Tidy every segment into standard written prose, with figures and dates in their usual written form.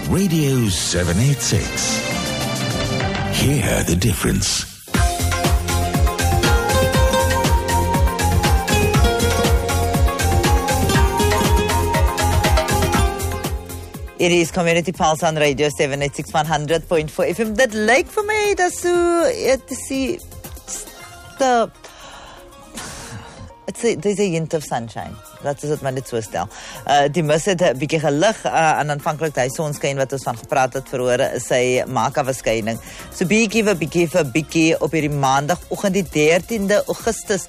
Radio 786. Hear the difference. It is Community Pulse on Radio 786 100.4 FM. Dit lyk vir my dat so there's a hint of sunshine. Dat is wat my net so stel. Die mis het 'n bietjie gelig en aanvanklik hy sonskyn wat ons van gepraat het verhoor sy maak afskyning. So bietjie op hierdie maandagooggend die 13de Augustus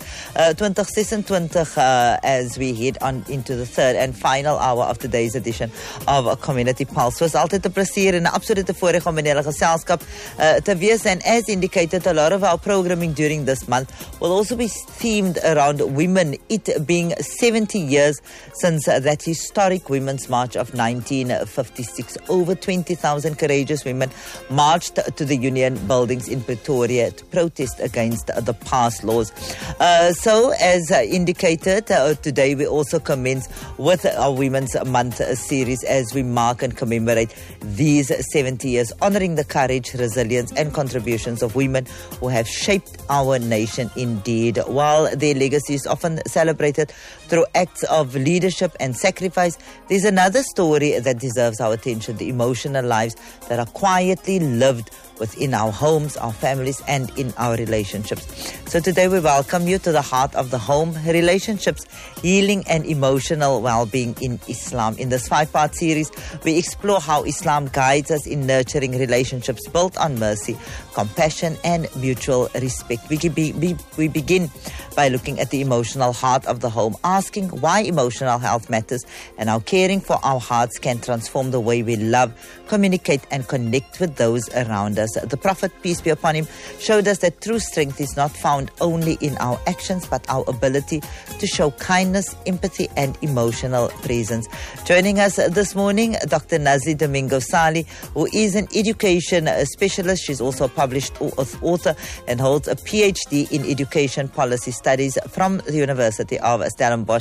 2026 as we head on into the third and final hour of today's edition of a Community Pulse. So is altyd 'n plesier en 'n absolute voorreg om in julle geselskap te wees, and as indicated, a lot of our programming during this month will also be themed around women, it being 70 years since that historic Women's March of 1956. Over 20,000 courageous women marched to the Union buildings in Pretoria to protest against the past laws. So as indicated, today we also commence with our Women's Month series as we mark and commemorate these 70 years, honoring the courage, resilience and contributions of women who have shaped our nation indeed. While their legacy is often celebrated through acts of leadership and sacrifice, there's another story that deserves our attention: the emotional lives that are quietly lived within our homes, our families, and in our relationships. So today we welcome you to the heart of the home, relationships, healing and emotional well-being in Islam. In this 5-part series, we explore how Islam guides us in nurturing relationships built on mercy, compassion, and mutual respect. We begin by looking at the emotional heart of the home, asking why emotional health matters and how caring for our hearts can transform the way we love, communicate, and connect with those around us. The Prophet, peace be upon him, showed us that true strength is not found only in our actions, but our ability to show kindness, empathy, and emotional presence. Joining us this morning, Dr. Nazli Domingo Sali, who is an education specialist. She's also a published author and holds a PhD in education policy studies from the University of Stellenbosch.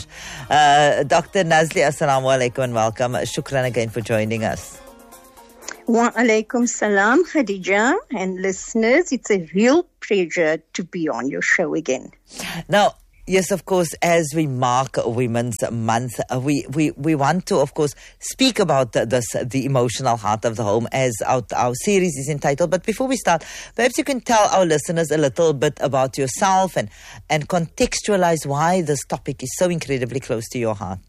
Dr. Nazli, assalamu alaikum and welcome. Shukran again for joining us. Wa alaikum salam, Khadija, and listeners. It's a real pleasure to be on your show again. Now, yes, of course, as we mark Women's Month, we want to, of course, speak about the emotional heart of the home, as our series is entitled. But before we start, perhaps you can tell our listeners a little bit about yourself and contextualize why this topic is so incredibly close to your heart.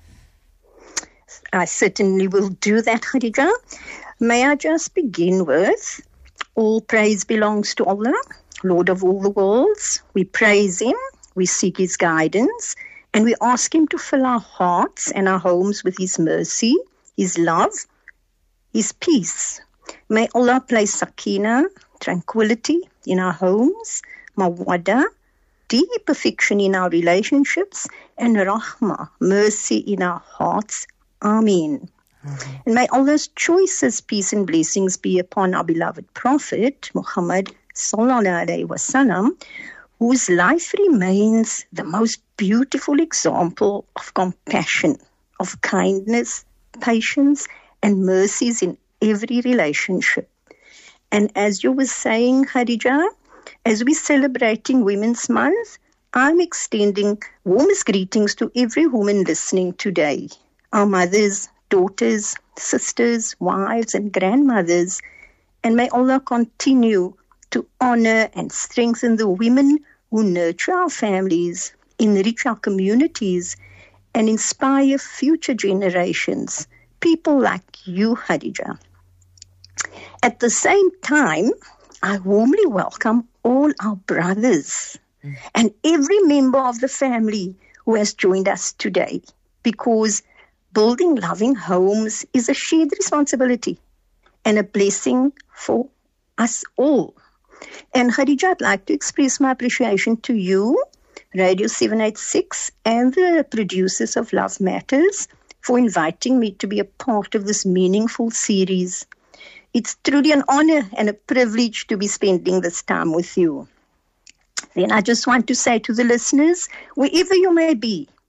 I certainly will do that, Khadija. May I just begin with, all praise belongs to Allah, Lord of all the worlds. We praise Him, we seek His guidance, and we ask Him to fill our hearts and our homes with His mercy, His love, His peace. May Allah place sakina, tranquility in our homes, mawadda, deep affection in our relationships, and rahmah, mercy in our hearts. Ameen. And may Allah's choicest peace and blessings be upon our beloved Prophet, Muhammad sallallahu alaihi wasallam, whose life remains the most beautiful example of compassion, of kindness, patience, and mercies in every relationship. And as you were saying, Khadija, as we're celebrating Women's Month, I'm extending warmest greetings to every woman listening today. Our mothers, daughters, sisters, wives, and grandmothers, and may Allah continue to honor and strengthen the women who nurture our families, enrich our communities, and inspire future generations, people like you, Khadija. At the same time, I warmly welcome all our brothers and every member of the family who has joined us today, because building loving homes is a shared responsibility and a blessing for us all. And Khadija, I'd like to express my appreciation to you, Radio 786, and the producers of Love Matters for inviting me to be a part of this meaningful series. It's truly an honor and a privilege to be spending this time with you. Then I just want to say to the listeners, wherever you may be,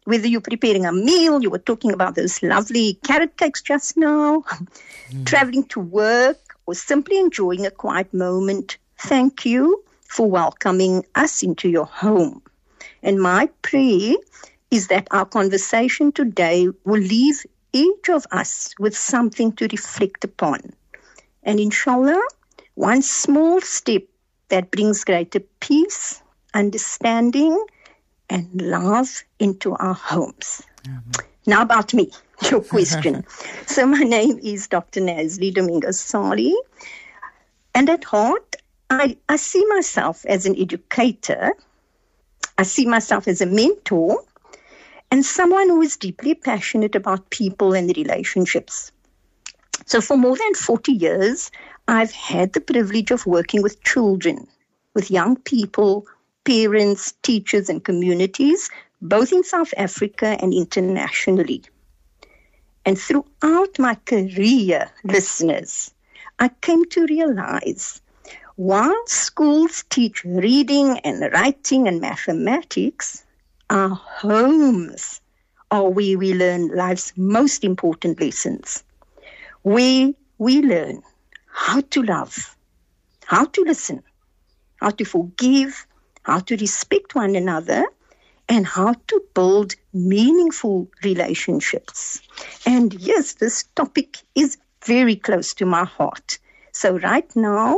whether you're preparing a meal, you were talking about those lovely carrot cakes just now, traveling to work, or simply enjoying a quiet moment, thank you for welcoming us into your home. And my prayer is that our conversation today will leave each of us with something to reflect upon. And inshallah, one small step that brings greater peace, understanding, and love into our homes. Now about me, your question. So my name is Dr. Nazli Domingos Sali, and at heart, I see myself as an educator, I see myself as a mentor, and someone who is deeply passionate about people and relationships. So for more than 40 years, I've had the privilege of working with children, with young people, parents, teachers, and communities, both in South Africa and internationally. And throughout my career, listeners, I came to realize while schools teach reading and writing and mathematics, our homes are where we learn life's most important lessons. Where we learn how to love, how to listen, how to forgive, how to respect one another, and how to build meaningful relationships. And yes, this topic is very close to my heart. So right now,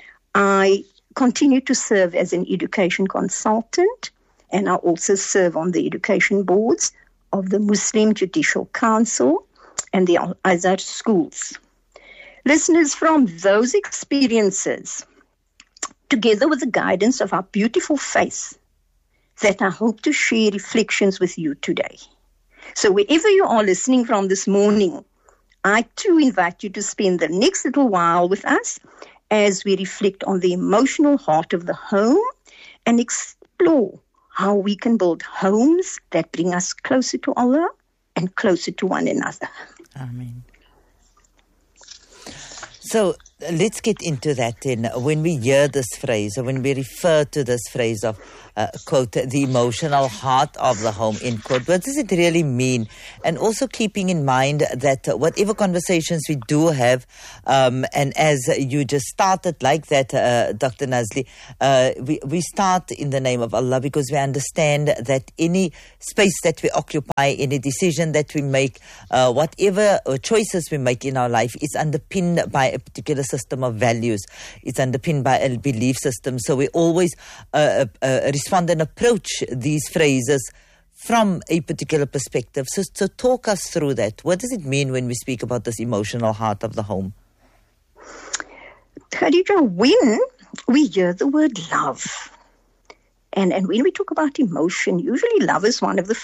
I continue to serve as an education consultant, and I also serve on the education boards of the Muslim Judicial Council and the Al-Azhar schools. Listeners, from those experiences, together with the guidance of our beautiful faith, that I hope to share reflections with you today. So wherever you are listening from this morning, I too invite you to spend the next little while with us as we reflect on the emotional heart of the home and explore how we can build homes that bring us closer to Allah and closer to one another. Amen. So let's get into that then. When we hear this phrase, or when we refer to this phrase of, quote, the emotional heart of the home, end quote, what does it really mean? And also keeping in mind that whatever conversations we do have, and as you just started like that, Dr. Nazli, we start in the name of Allah because we understand that any space that we occupy, any decision that we make, whatever choices we make in our life is underpinned by a particular system of values. It's underpinned by a belief system. So we always respond and approach these phrases from a particular perspective. So talk us through that. What does it mean when we speak about this emotional heart of the home? Khadija, when we hear the word love, and when we talk about emotion, usually love is one of the